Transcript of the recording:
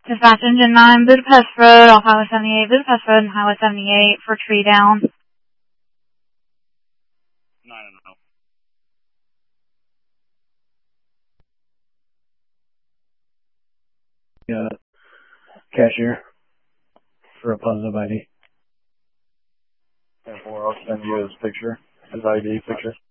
Dispatch Engine 9, Budapest Road, off Highway 78, Budapest Road and Highway 78 for tree down. 9-0. Yeah, cashier for a positive ID. And 4, I'll send you his picture, his ID picture.